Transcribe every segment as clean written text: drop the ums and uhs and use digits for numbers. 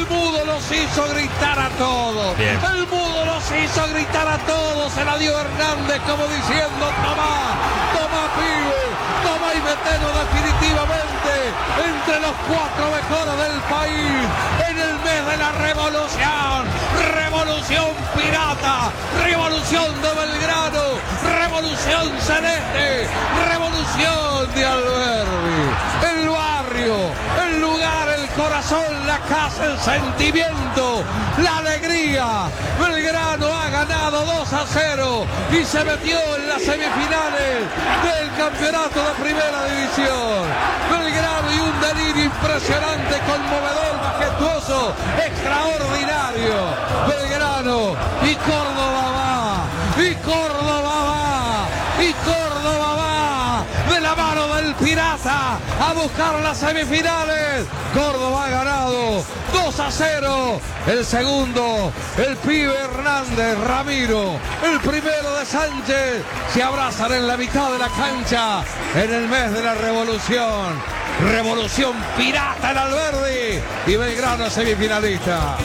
El mudo los hizo gritar a todos. Bien. El mudo los hizo gritar a todos. Se la dio Hernández como diciendo: toma pibe, toma y metelo definitivamente entre los 4 mejores del país en el mes de la revolución. Revolución pirata, revolución de Belgrano, revolución celeste, revolución de Alberdi. El barrio, el lugar, el corazón, la casa, el sentimiento, la alegría. Belgrano ha ganado 2-0 y se metió en las semifinales del campeonato de primera división. Belgrano y un delirio impresionante, conmovedor, majestuoso, extraordinario. Belgrano y Córdoba va, y Córdoba va, y Córdoba va de la mano del pirata a buscar las semifinales. Córdoba ha ganado 2-0. El segundo, el pibe Hernández, Ramiro. El primero de Sánchez. Se abrazan en la mitad de la cancha en el mes de la revolución. Revolución pirata en Alberdi y Belgrano semifinalista.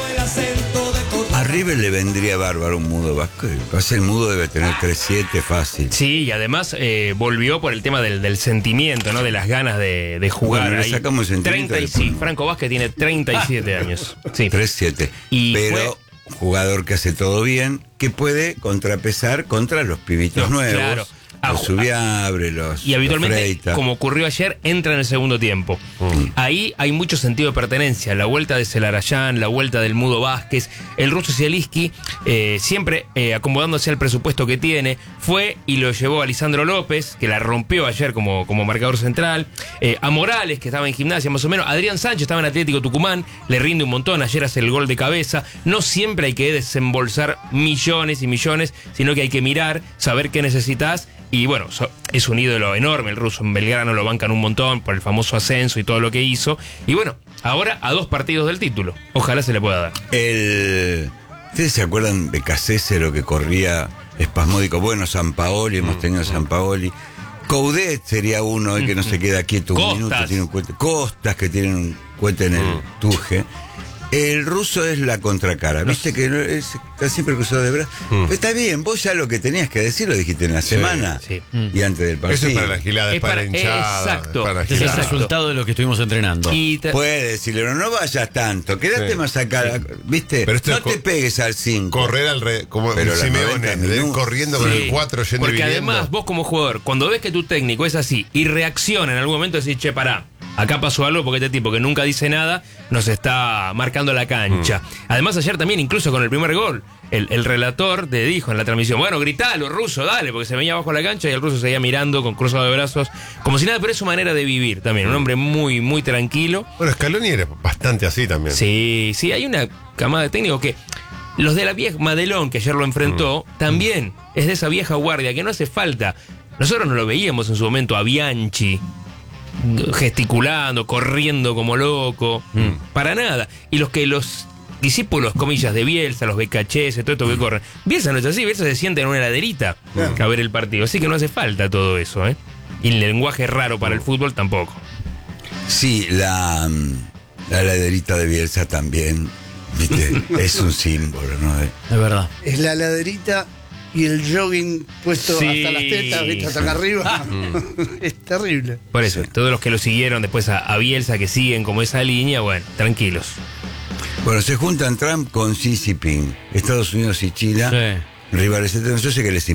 A River le vendría bárbaro un mudo vasco. El mudo debe tener 3-7 fácil. Sí, y además volvió por el tema del sentimiento, ¿no? De las ganas de jugar. Bueno, le sacamos el sentimiento. Sí, Franco Vázquez tiene 37 años. Sí. 3-7. Pero jugador que hace todo bien, que puede contrapesar contra los pibitos nuevos. Claro. Los Subiabre, los y habitualmente, Freita. como ocurrió ayer, entra en el segundo tiempo. Ahí hay mucho sentido de pertenencia. La vuelta de Celarayán, la vuelta del Mudo Vázquez, el ruso Zielinski, siempre acomodándose al presupuesto que tiene, fue y lo llevó a Lisandro López, que la rompió ayer como marcador central, a Morales, que estaba en Gimnasia más o menos, Adrián Sánchez estaba en Atlético Tucumán, le rinde un montón, ayer hace el gol de cabeza. No siempre hay que desembolsar millones y millones, sino que hay que mirar, saber qué necesitas. Y bueno, es un ídolo enorme el ruso. En Belgrano lo bancan un montón por el famoso ascenso y todo lo que hizo. Y bueno, ahora a 2 partidos del título. Ojalá se le pueda dar. ¿Ustedes se acuerdan de Casese, que corría espasmódico? Bueno, Sampaoli, hemos tenido Sampaoli. Coudet sería uno que no se queda quieto un Costas. minuto, tiene un cohete. Costas, que tienen un cohete en el tuje. El ruso es la contracara, viste que está siempre cruzado de brazos. Está bien, vos ya lo que tenías que decir lo dijiste en la semana y antes del partido. Eso es para la gilada, es para la hinchada. Exacto. Para la Es el gilada. resultado de lo que estuvimos entrenando. Puede decirle, no vayas tanto, quédate más acá, viste, Pero esto no es te pegues al 5. Correr como Pero los Simeone, 90 de ir minutos. corriendo con el 4 yendo y Porque viniendo. además vos como jugador, cuando ves que tu técnico es así y reacciona en algún momento, decís, che, pará, acá pasó algo porque este tipo que nunca dice nada nos está marcando la cancha. Además ayer también, incluso con el primer gol, el relator te dijo en la transmisión, bueno, gritalo, ruso, dale, porque se venía abajo la cancha y el ruso seguía mirando con cruzado de brazos, como si nada, pero es su manera de vivir también, un hombre muy, muy tranquilo. Bueno, Scaloni era bastante así también. Sí, hay una camada de técnicos que los de la vieja Madelón, que ayer lo enfrentó, también es de esa vieja guardia que no hace falta. Nosotros no lo veíamos en su momento a Bianchi gesticulando, corriendo como loco, para nada. Y los discípulos, comillas, de Bielsa, los BKHS, todo esto que corren, Bielsa no es así, Bielsa se sienta en una heladerita a ver el partido, así que no hace falta todo eso, ¿eh? Y el lenguaje raro para el fútbol tampoco. Sí, la heladerita de Bielsa también, viste, es un símbolo, ¿no? Es verdad. Es la laderita y el jogging puesto Sí. hasta las tetas, ¿viste? Hasta acá arriba. Es terrible. Por eso, todos los que lo siguieron después a Bielsa, que siguen como esa línea, bueno, tranquilos. Bueno, se juntan Trump con Xi Jinping, Estados Unidos y China, Sí. rivales eternos. Yo sé que les